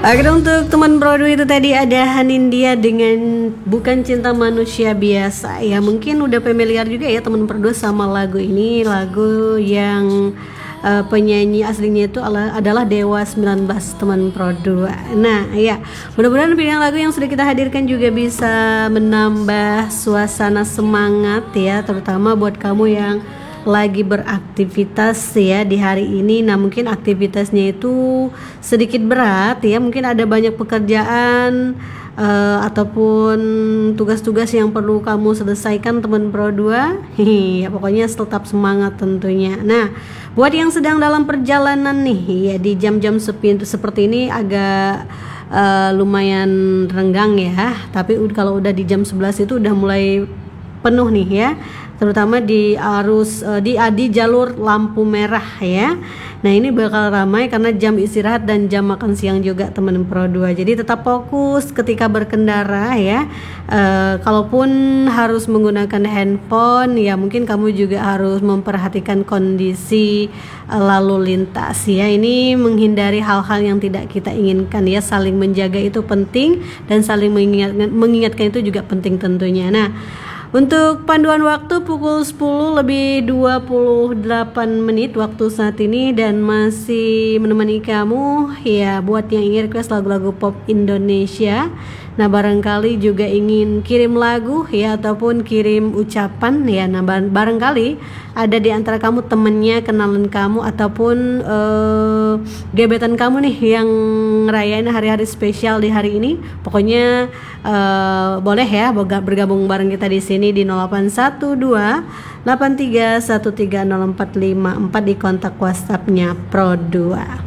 Oke, untuk teman Broadway itu tadi ada Hanindya dengan Bukan Cinta Manusia Biasa. Ya mungkin udah familiar juga ya teman Broadway sama lagu ini, lagu yang penyanyi aslinya itu adalah Dewa 19 teman Broadway. Nah ya, mudah-mudahan pilihan lagu yang sudah kita hadirkan juga bisa menambah suasana semangat ya, terutama buat kamu yang lagi beraktivitas ya di hari ini. Nah mungkin aktivitasnya itu sedikit berat ya, mungkin ada banyak pekerjaan ataupun tugas-tugas yang perlu kamu selesaikan teman Pro 2. Ya pokoknya tetap semangat tentunya. Nah buat yang sedang dalam perjalanan nih ya, di jam-jam seperti ini agak lumayan renggang ya, tapi kalau udah di jam 11 itu udah mulai penuh nih ya, terutama di arus di jalur lampu merah ya. Nah ini bakal ramai karena jam istirahat dan jam makan siang juga teman Pro 2. Jadi tetap fokus ketika berkendara ya. Kalaupun harus menggunakan handphone ya, mungkin kamu juga harus memperhatikan kondisi lalu lintas ya. Ini menghindari hal-hal yang tidak kita inginkan ya. Saling menjaga itu penting dan saling mengingatkan itu juga penting tentunya. Nah untuk panduan waktu pukul 10 lebih 28 menit waktu saat ini, dan masih menemani kamu ya buat yang ingin request lagu-lagu pop Indonesia. Nah barangkali juga ingin kirim lagu ya ataupun kirim ucapan ya. Nah barangkali ada di antara kamu temennya, kenalan kamu ataupun gebetan kamu nih yang ngerayain hari-hari spesial di hari ini. Pokoknya boleh ya bergabung bareng kita di sini di 0812 83130454 di kontak WhatsApp-nya Pro 2.